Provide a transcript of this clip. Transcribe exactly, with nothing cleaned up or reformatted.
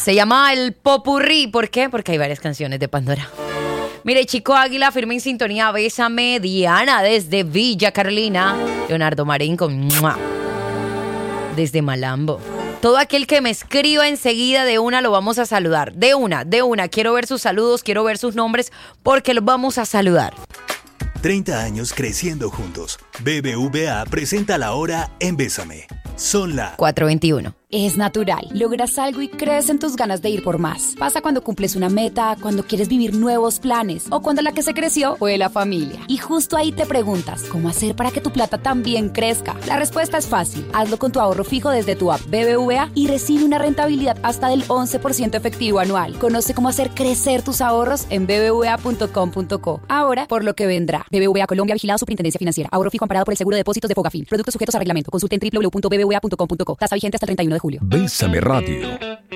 Se llama el Popurrí. ¿Por qué? Porque hay varias canciones de Pandora. Mire, Chico Águila, firme en sintonía. Bésame. Diana desde Villa Carolina. Leonardo Marín con ¡mua! Desde Malambo. Todo aquel que me escriba enseguida de una lo vamos a saludar. De una, de una. Quiero ver sus saludos, quiero ver sus nombres porque los vamos a saludar. treinta años creciendo juntos. B B V A presenta la hora en Bésame. Son las cuatro veintiuno. Es natural. Logras algo y crees en tus ganas de ir por más. Pasa cuando cumples una meta, cuando quieres vivir nuevos planes o cuando la que se creció fue la familia. Y justo ahí te preguntas, ¿cómo hacer para que tu plata también crezca? La respuesta es fácil. Hazlo con tu ahorro fijo desde tu app B B V A y recibe una rentabilidad hasta del once por ciento efectivo anual. Conoce cómo hacer crecer tus ahorros en b b v a punto com punto co. Ahora, por lo que vendrá. B B V A Colombia, vigilado Superintendencia Financiera. Ahorro fijo amparado por el Seguro de Depósitos de Fogafín. Productos sujetos a reglamento. Consulte en w w w punto b b v a punto com punto co. Tasa vigente hasta el treinta y uno de julio. Bésame Radio.